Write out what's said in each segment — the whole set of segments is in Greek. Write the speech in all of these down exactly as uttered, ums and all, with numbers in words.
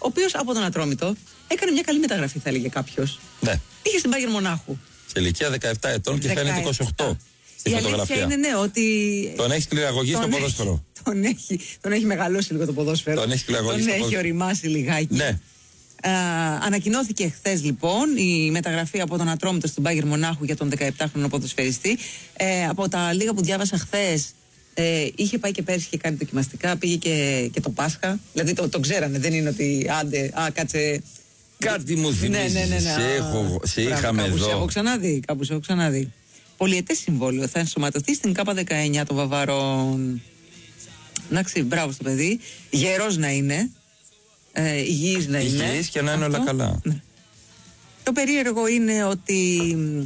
οποίος από τον Ατρόμητο έκανε μια καλή μεταγραφή, θα έλεγε κάποιος. Ναι. Πήγε στην Bayern Μονάχου. Σε ηλικία δεκαεπτά ετών και φαίνεται είκοσι οκτώ στη η φωτογραφία. Είναι, ναι, ότι... Τον έχει κληραγωγεί στο ποδόσφαιρο. Τον έχει, τον έχει μεγαλώσει λίγο το ποδόσφαιρο. Τον έχει κληραγωγεί στο ποδόσφαιρο. Τον έχει οριμάσει λιγάκι. Ναι. Α, ανακοινώθηκε χθες λοιπόν η μεταγραφή από τον Ατρόμητο στην Bayern Μονάχου για τον δεκαεπτάχρονο ποδοσφαιριστή. Ε, από τα λίγα που διάβασα χθες, ε, είχε πάει και πέρσι και κάνει δοκιμαστικά, πήγε και, και το Πάσχα. Δηλαδή το, το ξέρανε, δεν είναι ότι άντε, α, κάτσε. Κάτι μου θυμίζει. Ναι, ναι, ναι, ναι. Σε, έχω, σε Μπράβο, είχαμε κάπου εδώ. Σε έχω ξαναδεί, κάπου σε έχω ξαναδεί. Πολυετές συμβόλαιο, θα ενσωματωθεί στην Κάπα δεκαεννιά των Βαβαρών. Εντάξει, μπράβο στο παιδί. Γερός να είναι. Ε, υγιής να είναι. Υγιής και να είναι όλα καλά. Ναι. Το περίεργο είναι ότι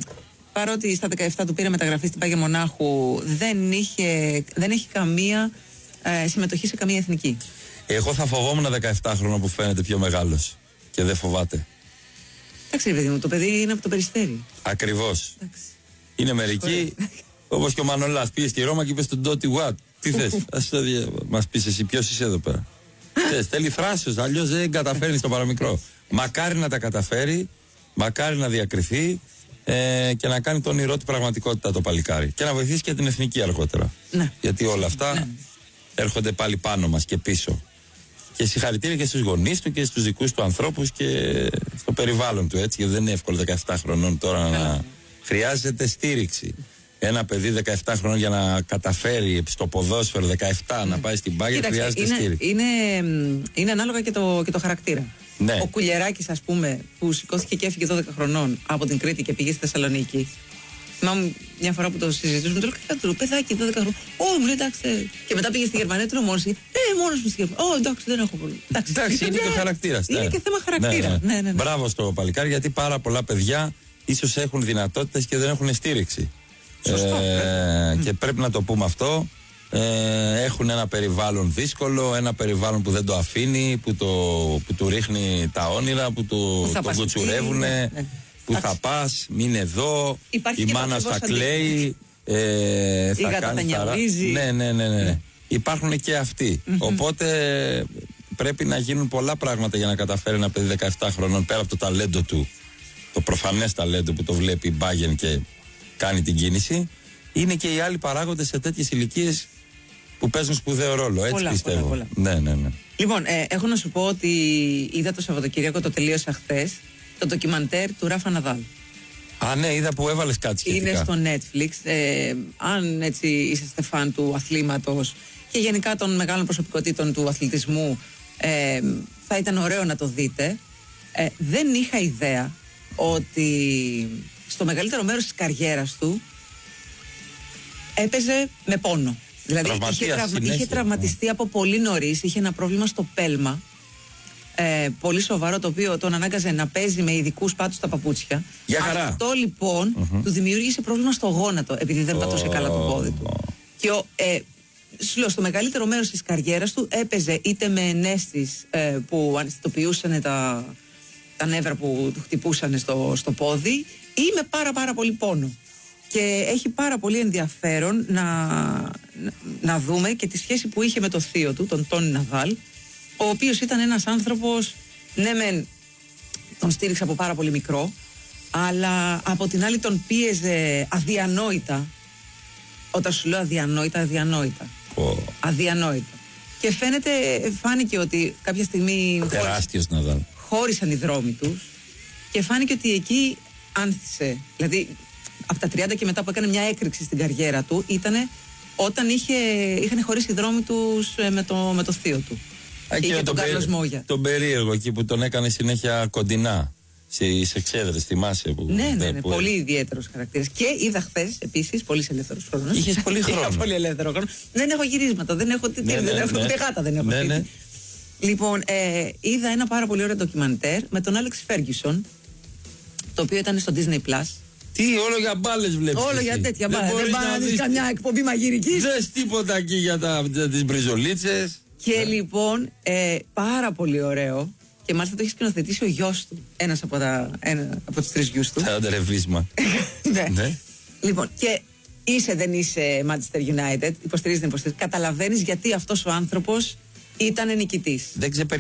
παρότι στα δεκαεπτά του πήρε μεταγραφή στην Bayern Μονάχου, δεν, είχε, δεν έχει καμία ε, συμμετοχή σε καμία εθνική. Εγώ θα φοβόμουν δεκαεπτάχρονο που φαίνεται πιο μεγάλος και δεν φοβάται. Εντάξει, παιδί μου, το παιδί είναι από το Περιστέρι. Ακριβώς. Εντάξει. Είναι μερικοί, όπως και ο Μανολάς. Πήγε στη Ρώμα και είπε στον Ντότι Watt. Τι θες, ας το δει, μας πεις εσύ, ποιος είσαι εδώ πέρα. Θες, θέλει θράσος, αλλιώς δεν καταφέρνει στο παραμικρό. Μακάρι να τα καταφέρει, μακάρι να διακριθεί ε, και να κάνει τον όνειρό του πραγματικότητα το παλικάρι. Και να βοηθήσει και την εθνική αργότερα. Ναι. Γιατί όλα αυτά ναι. έρχονται πάλι πάνω μας και πίσω. Και συγχαρητήρια και στους γονείς του και στους δικούς του ανθρώπους και στο περιβάλλον του, έτσι, γιατί δεν είναι εύκολο δεκαεπτά χρονών τώρα ναι. να χρειάζεται στήριξη. Ένα παιδί δεκαεπτά χρονών για να καταφέρει στο ποδόσφαιρο δεκαεπτά να πάει στην Bayern χρειάζεται είναι, στήριξη. Είναι, είναι ανάλογα και το, και το χαρακτήρα. Ναι. Ο Κουλιεράκης, ας πούμε, που σηκώθηκε και έφυγε δώδεκα χρονών από την Κρήτη και πήγε στη Θεσσαλονίκη. Θυμάμαι μια φορά που το συζητούσαμε, του λέω: Καλά, του παιδάκι δώδεκα χρονών. Ω, μου λέει εντάξει. Και μετά πήγε στη Γερμανία, του λέω: Μόνος ή, Ε, μόνος μου στη Γερμανία. Ω, εντάξει, δεν έχω πολύ. Εντάξει, εντάξει είναι και ο χαρακτήρας. Είναι ναι. και θέμα χαρακτήρα. Ναι, ναι. Ναι, ναι, ναι. Μπράβο στο παλικάρι, γιατί πάρα πολλά παιδιά ίσως έχουν δυνατότητες και δεν έχουν στήριξη. Σωστό, ε, και πρέπει να το πούμε αυτό. Ε, έχουν ένα περιβάλλον δύσκολο, ένα περιβάλλον που δεν το αφήνει, που, το, που του ρίχνει τα όνειρα, που το, τον κουτσουρεύουνε, ναι, ναι. που Άξι. θα πας, μην εδώ, υπάρχει η μάνα θα κλαίει, ε, θα κάνει χαρά. Ναι, ναι, ναι, ναι. ναι. Υπάρχουν και αυτοί. Mm-hmm. Οπότε πρέπει να γίνουν πολλά πράγματα για να καταφέρει ένα παιδί δεκαεπτά χρονών, πέρα από το ταλέντο του, το προφανές ταλέντο που το βλέπει η Bayern και κάνει την κίνηση. Είναι και οι άλλοι παράγοντες σε τέτοιες ηλικίες που παίζουν σπουδαίο ρόλο. Έτσι πολλά, πιστεύω. Πολλά, πολλά. Ναι, ναι, ναι. Λοιπόν, ε, έχω να σου πω ότι είδα το Σαββατοκύριακο, το τελείωσα χθες, το ντοκιμαντέρ του Ράφα Ναδάλ. Α, ναι, είδα που έβαλες κάτι σχετικά. Είναι στο Netflix. Ε, αν έτσι είσαστε φαν του αθλήματος και γενικά των μεγάλων προσωπικότητων του αθλητισμού, ε, θα ήταν ωραίο να το δείτε. Ε, δεν είχα ιδέα ότι στο μεγαλύτερο μέρος της καριέρας του έπαιζε με πόνο. Δηλαδή είχε, τραυμα... είχε τραυματιστεί από πολύ νωρίς, είχε ένα πρόβλημα στο πέλμα. Ε, πολύ σοβαρό, το οποίο τον ανάγκαζε να παίζει με ειδικούς πάτους στα παπούτσια. Για χαρά. Αυτό λοιπόν mm-hmm. του δημιούργησε πρόβλημα στο γόνατο, επειδή δεν πατούσε oh. καλά το πόδι του. Oh. Και ο, ε, σου λέω, στο μεγαλύτερο μέρος της καριέρας του έπαιζε είτε με ενέστης ε, που αναισθητοποιούσαν τα, τα νεύρα που του χτυπούσαν στο, στο πόδι, ή με πάρα πάρα πολύ πόνο. Και έχει πάρα πολύ ενδιαφέρον να, να, να δούμε και τη σχέση που είχε με το θείο του, τον Τόνι Ναδάλ, ο οποίος ήταν ένας άνθρωπος, ναι μεν τον στήριξε από πάρα πολύ μικρό, αλλά από την άλλη τον πίεζε αδιανόητα. Όταν σου λέω αδιανόητα, αδιανόητα. Oh. Αδιανόητα. Και φαίνεται, φάνηκε ότι κάποια στιγμή τεράστιος Ναδάλ. Χώρισαν οι δρόμοι τους και φάνηκε ότι εκεί άνθησε. Δηλαδή από τα τριάντα και μετά που έκανε μια έκρηξη στην καριέρα του ήταν όταν είχε, είχαν χωρίσει οι δρόμοι τους με το, με το θείο του. Α, και είχε τον, τον Κάρλος Μόγια. Τον περίεργο εκεί που τον έκανε συνέχεια κοντινά στις εξέδρες, θυμάσαι που, ναι, ναι, ναι, που... πολύ ιδιαίτερος χαρακτήρας. Και είδα χθες επίσης πολύ ελεύθερος χρόνος. Είχες πολύ χρόνο. Είχα πολύ ελεύθερο χρόνο. Δεν έχω γυρίσματα, δεν έχω τι, ναι, δεν ναι, έχω ναι. γάτα, δεν έχω ναι, ναι. Λοιπόν, ε, είδα ένα πάρα πολύ ωραίο ντοκιμαντέρ με τον Άλεξ Φέργκισον, το οποίο ήταν στο Disney Plus. Τι, όλο για μπάλες βλέπεις. Όλο εσύ. για τέτοια μπάλες. Δεν πάει να δεις καμιά εκπομπή μαγειρικής. Δες τίποτα εκεί για τα, τις μπριζολίτσες. Και ναι. λοιπόν, ε, πάρα πολύ ωραίο. Και μάλιστα το έχει σκηνοθετήσει ο γιος του. Ένας από, τα, ένα, από τους τρεις γιους του. Θα ρεβίσμα. ναι. ναι. Λοιπόν, και είσαι δεν είσαι Manchester United, υποστηρίζει δεν υποστηρίζει. Καταλαβαίνεις γιατί αυτός ο άνθρωπος ήταν νικητής. Δεν ξεπερνιέται.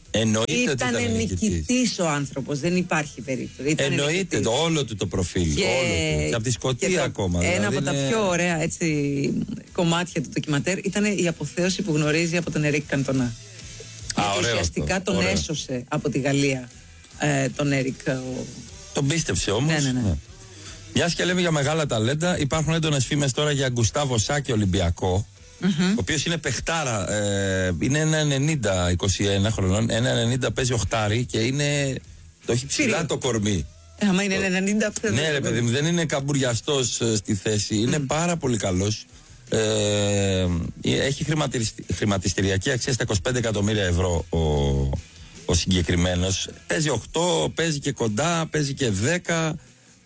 Εννοείται ήταν ότι ήταν νικητής ο άνθρωπος, δεν υπάρχει περίπτωση. Ήταν Εννοείται το, όλο του το προφίλ. Και, όλο του. Και από τη Σκωτία ακόμα. Ένα δηλαδή από είναι... τα πιο ωραία έτσι, κομμάτια του ντοκιματέρ ήταν η αποθέωση που γνωρίζει από τον Ερικ Καντονά. Α, γιατί ουσιαστικά αυτό. τον ωραίο. έσωσε από τη Γαλλία ε, τον Ερικ. Ο... Τον πίστεψε όμως. Ναι, ναι, ναι. ναι. Μιας και λέμε για μεγάλα ταλέντα, υπάρχουν έντονες φήμες τώρα για Γκουστάβο Σάκη Ολυμπιακό. Mm-hmm. Ο οποίος είναι παιχτάρα, ε, είναι ένα ενενήντα, είκοσι ένα χρονών, ένα ενενήντα παίζει οχτάρι και είναι, το έχει ψηλά Φύρι. το κορμί. Ε, άμα είναι ενενήντα, ναι, ρε παιδί μου, δεν είναι καμπουριαστός ε, στη θέση, είναι mm. πάρα πολύ καλός. Ε, έχει χρηματιστηριακή αξία στα είκοσι πέντε εκατομμύρια ευρώ ο, ο συγκεκριμένος. Παίζει οκτώ, παίζει και κοντά, παίζει και δέκα.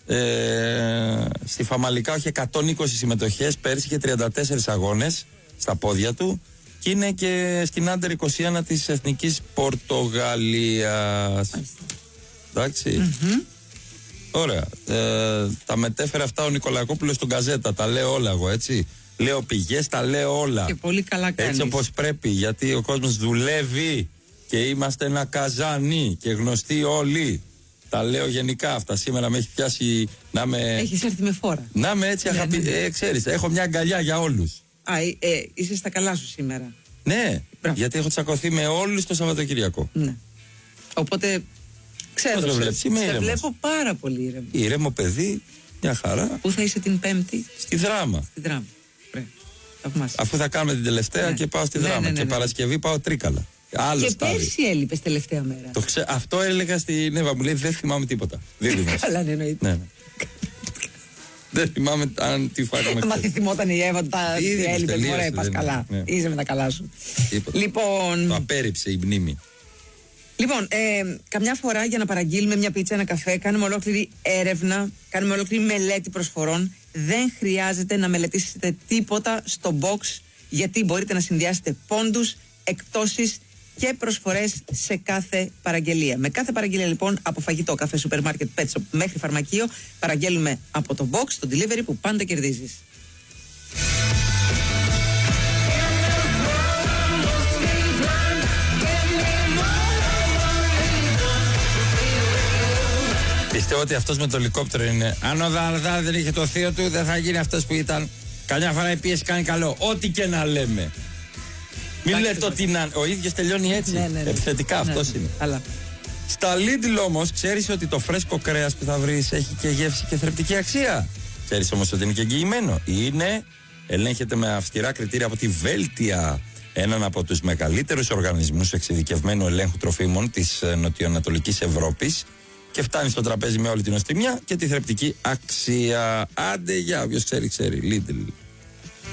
Ε, στη Φαμαλικά έχει εκατόν είκοσι συμμετοχές, πέρσι και τριάντα τέσσερις αγώνες στα πόδια του και είναι και στην άντερ είκοσι ένα της Εθνικής Πορτογαλίας. Εντάξει. Mm-hmm. Ωραία. Ε, τα μετέφερε αυτά ο Νικολακόπουλος στον Γκαζέτα. Τα λέω όλα εγώ, έτσι. Λέω πηγές, τα λέω όλα. Και πολύ καλά κάνεις. Έτσι όπως πρέπει, γιατί ο κόσμος δουλεύει και είμαστε ένα καζάνι και γνωστοί όλοι. Τα λέω γενικά αυτά. Σήμερα με έχει πιάσει να με. Έχεις έρθει με φόρα. Να με έτσι αγαπη... ναι, ναι. Ε, ξέρεις, έχω μια αγκαλιά για όλους. Α, ε, ε, είσαι στα καλά σου σήμερα. Ναι, Μπράβο. γιατί έχω τσακωθεί με όλους το Σαββατοκυριακό. Ναι. Οπότε. Ξέρω. Πώς σε, σε βλέπω πάρα πολύ ήρεμο. Ήρεμο παιδί, μια χαρά. Πού θα είσαι την Πέμπτη? Στη Δράμα. Στη Δράμα. Αφού θα κάνουμε την τελευταία ναι. και πάω στη ναι, Δράμα. Ναι, ναι, ναι, και ναι. Παρασκευή πάω Τρίκαλα. Άλλο και στάδι. πέρσι έλειπες τελευταία μέρα. Το ξε... Αυτό έλεγα στην Εύα, μου λέει δεν θυμάμαι τίποτα. Καλά, ναι, εννοείται. Ναι, ναι. Δεν θυμάμαι αν τη φάγαμε. Μα τι θυμόταν η Εύα, τα έλειπε. Ωραία, πας καλά. Ναι. Είσαι με τα καλά σου. Τίποτα. Λοιπόν. Το απέρριψε η μνήμη. Λοιπόν, ε, καμιά φορά για να παραγγείλουμε μια πίτσα, ένα καφέ, κάνουμε ολόκληρη έρευνα, κάνουμε ολόκληρη μελέτη προσφορών. Δεν χρειάζεται να μελετήσετε τίποτα στο box, γιατί μπορείτε να συνδυάσετε πόντους, εκπτώσεις και προσφορές σε κάθε παραγγελία. Με κάθε παραγγελία λοιπόν, από φαγητό, καφέ, σούπερ μάρκετ, pet shop μέχρι φαρμακείο, παραγγέλνουμε από το box, το delivery που πάντα κερδίζεις. Πιστεύω ότι αυτός με το ελικόπτερο είναι. Αν ο Δαρδάρ δεν είχε το θείο του, δεν θα γίνει αυτός που ήταν. Καμιά φορά η πίεση κάνει καλό. Ό,τι και να λέμε. Μην λέτε ότι να... ο ίδιος τελειώνει έτσι. Ναι, ναι, ναι. Επιθετικά ναι, αυτός ναι, είναι. Αλλά. Στα Lidl όμως, ξέρεις ότι το φρέσκο κρέας που θα βρεις έχει και γεύση και θρεπτική αξία. Ξέρεις όμως ότι είναι και εγγυημένο. Είναι, ελέγχεται με αυστηρά κριτήρια από τη Βέλτια, έναν από τους μεγαλύτερους οργανισμούς εξειδικευμένου ελέγχου τροφίμων της νοτιοανατολικής Ευρώπης, και φτάνει στο τραπέζι με όλη την οστιμιά και τη θρεπτική αξία. Άντε για όποιος ξέρει, ξέρει. Lidl.